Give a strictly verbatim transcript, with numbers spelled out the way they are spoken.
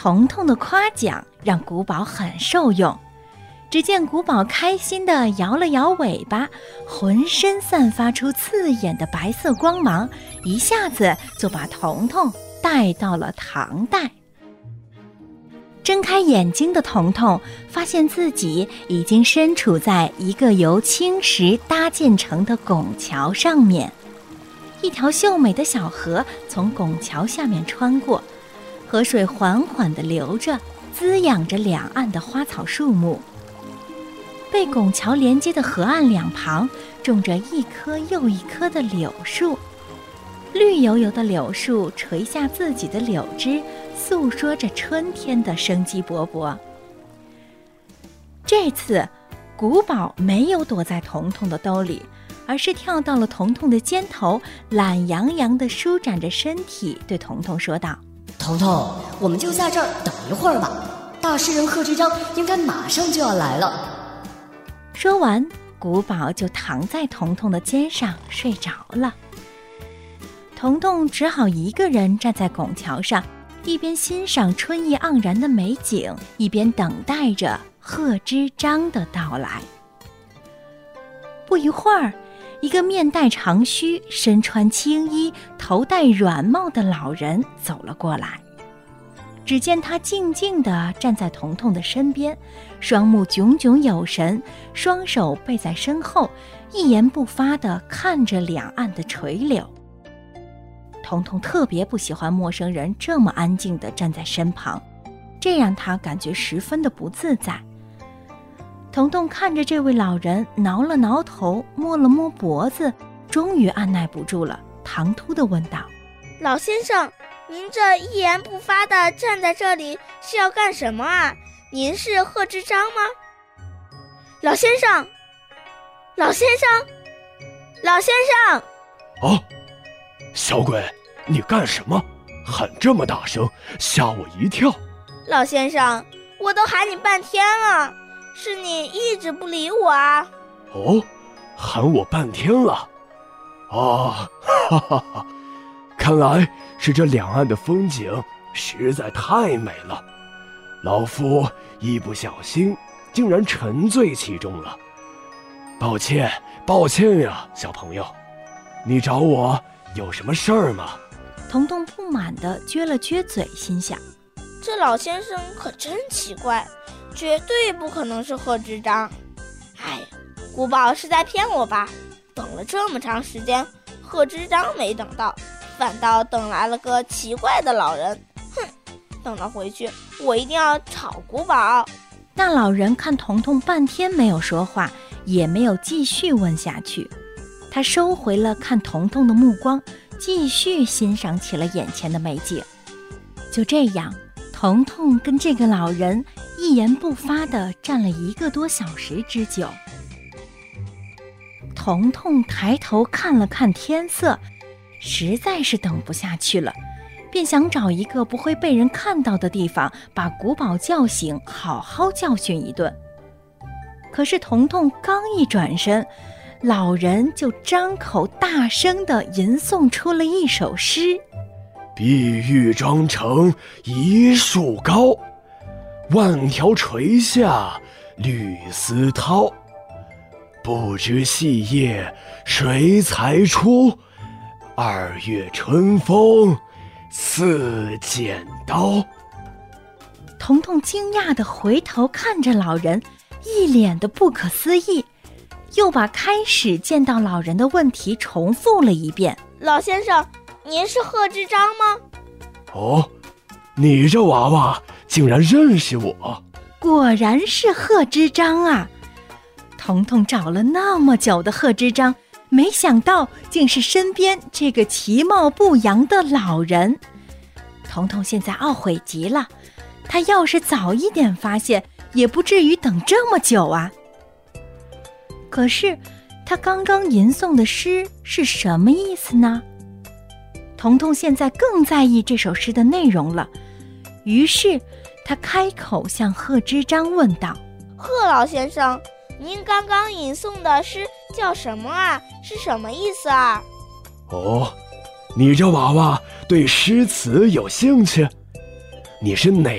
彤彤的夸奖让古堡很受用，只见古堡开心地摇了摇尾巴，浑身散发出刺眼的白色光芒，一下子就把彤彤带到了唐代。睁开眼睛的彤彤发现自己已经身处在一个由青石搭建成的拱桥上面，一条秀美的小河从拱桥下面穿过，河水缓缓地流着，滋养着两岸的花草树木。被拱桥连接的河岸两旁种着一棵又一棵的柳树，绿油油的柳树垂下自己的柳枝，诉说着春天的生机勃勃。这次古堡没有躲在彤彤的兜里，而是跳到了彤彤的肩头，懒洋洋地舒展着身体，对彤彤说道： 彤彤，我们就在这儿等一会儿吧，大诗人贺知章应该马上就要来了。 说完，古堡就躺在彤彤的肩上睡着了。彤彤只好一个人站在拱桥上，一边欣赏春意盎然的美景，一边等待着贺知章的到来。不一会儿，一个面带长须、身穿青衣、头戴软帽的老人走了过来。只见他静静地站在彤彤的身边，双目炯炯有神，双手背在身后，一言不发地看着两岸的垂柳。彤彤特别不喜欢陌生人这么安静地站在身旁，这让他感觉十分的不自在。彤彤看着这位老人，挠了挠头，摸了摸脖子，终于按耐不住了，唐突地问道： 老先生，您这一言不发地站在这里是要干什么啊？您是贺知章吗？老先生，老先生，老先生！ 哦，小鬼，你干什么？喊这么大声，吓我一跳。 老先生，我都喊你半天了，是你一直不理我啊。 哦，喊我半天了。啊，哈哈哈，看来是这两岸的风景实在太美了，老夫一不小心竟然沉醉其中了。抱歉，抱歉呀，小朋友，你找我有什么事儿吗？ 彤彤不满地撅了撅嘴，心想： 这老先生可真奇怪，绝对不可能是贺知章。哎，古堡是在骗我吧？等了这么长时间，贺知章没等到，反倒等来了个奇怪的老人。哼，等到回去，我一定要吵古堡。 那老人看彤彤半天没有说话，也没有继续问下去。他收回了看彤彤的目光，继续欣赏起了眼前的美景。就这样，彤彤跟这个老人一言不发地站了一个多小时之久。彤彤抬头看了看天色，实在是等不下去了，便想找一个不会被人看到的地方，把古堡叫醒，好好教训一顿。可是彤彤刚一转身，老人就张口大声地吟诵出了一首诗： 碧玉妆成一树高，万条垂下绿丝绦。不知细叶谁裁出，二月春风似剪刀。 彤彤惊讶地回头看着老人，一脸的不可思议，又把开始见到老人的问题重复了一遍： 老先生，您是贺知章吗？ 哦，你这娃娃竟然认识我。 果然是贺知章啊！彤彤找了那么久的贺知章，没想到竟是身边这个其貌不扬的老人。彤彤现在懊悔极了，他要是早一点发现，也不至于等这么久啊。可是他刚刚吟诵的诗是什么意思呢？彤彤现在更在意这首诗的内容了，于是他开口向贺知章问道： 贺老先生，您刚刚吟诵的诗叫什么啊？是什么意思啊？ 哦，你这娃娃对诗词有兴趣？你是哪